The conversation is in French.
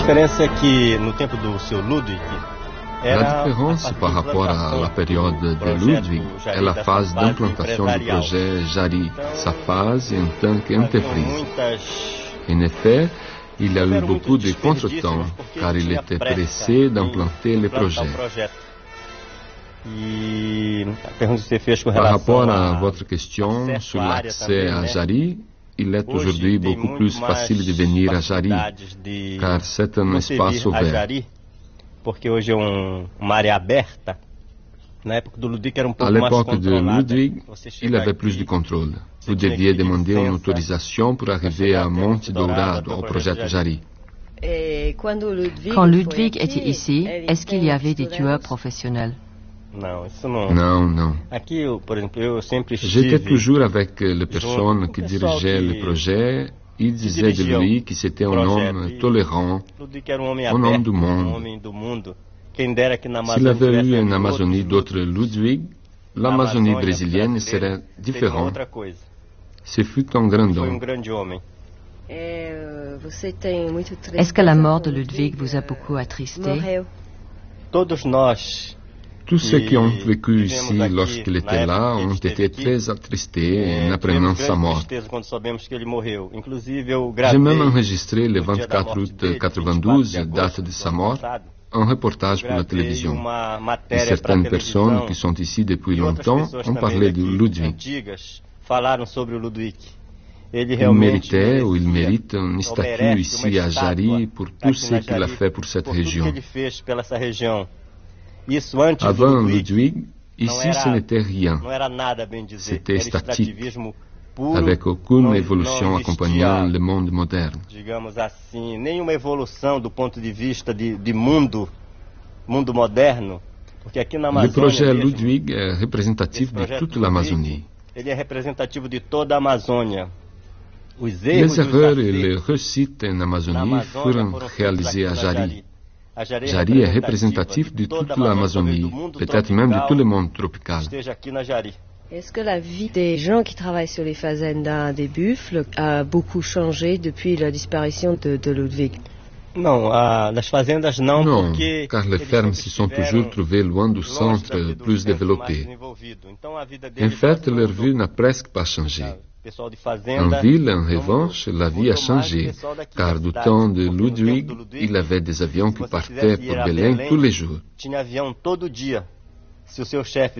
diferença é que no tempo do seu Ludwig, La différence par rapport à la période de Ludwig est la phase d'implantation du projet Jari, sa phase en tant qu'entreprise. En effet, il y a eu beaucoup de contretemps car il était pressé d'implanter le projet. Par rapport à votre question sur l'accès à Jari, il est aujourd'hui beaucoup plus facile de venir à Jari, car c'est un espace ouvert. À l'époque de Ludwig, il avait plus de contrôle. Vous deviez demander une autorisation pour arriver à Monte Dourado, au projet Jari. Quand Ludwig était ici, est-ce qu'il y avait des tueurs professionnels? Non. J'étais toujours avec les personnes qui dirigeaient le projet. Ils disaient de lui que c'était un homme tolérant, un homme du monde. S'il avait eu en Amazonie d'autres Ludwig, l'Amazonie brésilienne serait différente. Ce fut un grand homme. Est-ce que la mort de Ludwig vous a beaucoup attristé? Tous ceux qui ont vécu ici lorsqu'il était là ont été très attristés en apprenant sa mort. J'ai même enregistré le 24 août 1992, date de sa mort, un reportage pour la télévision. Et certaines personnes qui sont ici depuis longtemps ont parlé de Ludwig. Il méritait ou il mérite un statut ici à Jari pour tout ce qu'il a fait pour cette région. Avant Ludwig, ici ce n'était rien. C'était statique, avec aucune évolution accompagnant le monde moderne. Le projet Ludwig est représentatif de toute l'Amazonie. Les erreurs et les réussites en Amazonie furent réalisées à Jari. Jari est représentatif de toute l'Amazonie, peut-être même de tout le monde tropical. Est-ce que la vie des gens qui travaillent sur les fazendas des buffles a beaucoup changé depuis la disparition de Ludwig? Non, car les fermes se sont toujours trouvées loin du centre plus développé. En fait, leur vie n'a presque pas changé. En ville, en revanche, la vie a changé, car du temps de Ludwig, il avait des avions qui partaient pour Belém tous les jours.